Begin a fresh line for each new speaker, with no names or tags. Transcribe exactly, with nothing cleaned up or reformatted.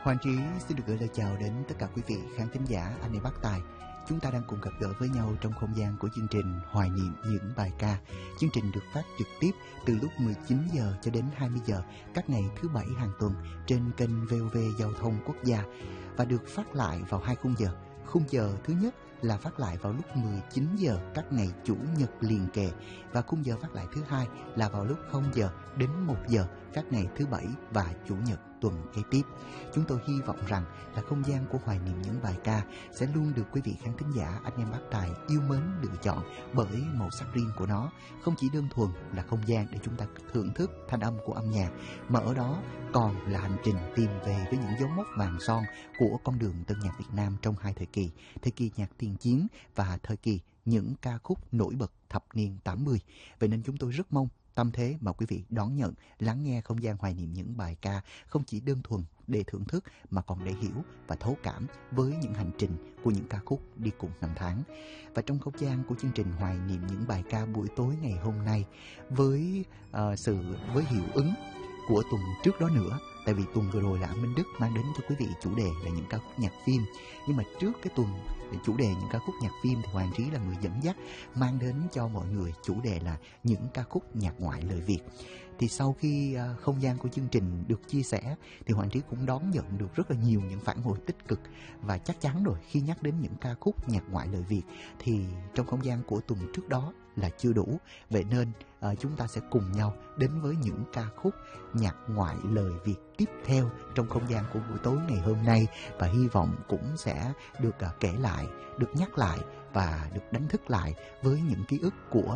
Hoàng Trí xin được gửi lời chào đến tất cả quý vị khán thính giả anh em Bắc Tài. Chúng ta đang cùng gặp gỡ với nhau trong không gian của chương trình Hoài niệm những bài ca. Chương trình được phát trực tiếp từ lúc mười chín giờ cho đến hai mươi giờ các ngày thứ bảy hàng tuần trên kênh vê o vê Giao thông Quốc gia và được phát lại vào hai khung giờ. Khung giờ thứ nhất là phát lại vào lúc mười chín giờ các ngày Chủ nhật liền kề, và khung giờ phát lại thứ hai là vào lúc không giờ đến một giờ các ngày thứ bảy và Chủ nhật tuần kế tiếp. Chúng tôi hy vọng rằng là không gian của Hoài niệm những bài ca sẽ luôn được quý vị khán thính giả anh em Bắc Tài yêu mến lựa chọn bởi màu sắc riêng của nó. Không chỉ đơn thuần là không gian để chúng ta thưởng thức thanh âm của âm nhạc, mà ở đó còn là hành trình tìm về với những dấu mốc vàng son của con đường tân nhạc Việt Nam trong hai thời kỳ, thời kỳ nhạc tiền chiến và thời kỳ những ca khúc nổi bật thập niên tám mươi. Vậy nên chúng tôi rất mong tâm thế mà quý vị đón nhận, lắng nghe không gian Hoài niệm những bài ca không chỉ đơn thuần để thưởng thức mà còn để hiểu và thấu cảm với những hành trình của những ca khúc đi cùng năm tháng. Và trong không gian của chương trình Hoài niệm những bài ca buổi tối ngày hôm nay, với uh, sự với hiệu ứng của tuần trước đó nữa, tại vì tuần vừa rồi là Minh Đức mang đến cho quý vị chủ đề là những ca khúc nhạc phim, nhưng mà trước cái tuần chủ đề những ca khúc nhạc phim thì Hoàng Trí là người dẫn dắt mang đến cho mọi người chủ đề là những ca khúc nhạc ngoại lời Việt. Thì sau khi uh, không gian của chương trình được chia sẻ thì Hoàng Trí cũng đón nhận được rất là nhiều những phản hồi tích cực, và chắc chắn rồi, khi nhắc đến những ca khúc nhạc ngoại lời Việt thì trong không gian của tuần trước đó là chưa đủ. Vậy nên uh, chúng ta sẽ cùng nhau đến với những ca khúc nhạc ngoại lời Việt tiếp theo trong không gian của buổi tối ngày hôm nay, và hy vọng cũng sẽ được uh, kể lại, được nhắc lại và được đánh thức lại với những ký ức của